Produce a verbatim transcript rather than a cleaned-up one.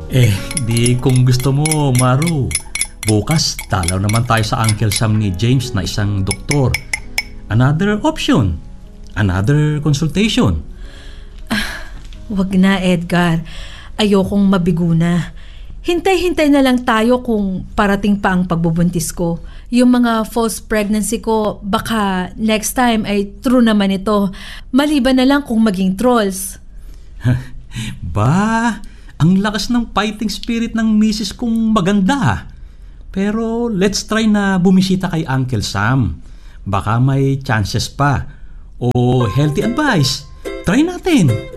Eh, di kung gusto mo, Maru, bukas dalaw naman tayo sa Uncle Sam ni James na isang doktor. Another option. Another consultation. Wag na, Edgar. Ayokong mabigo na. Hintay-hintay na lang tayo kung parating pa ang pagbubuntis ko. Yung mga false pregnancy ko, baka next time ay true naman ito. Maliban na lang kung maging trolls. Ba, ang lakas ng fighting spirit ng misis kong maganda. Pero let's try na bumisita kay Uncle Sam. Baka may chances pa. O healthy advice. Try natin.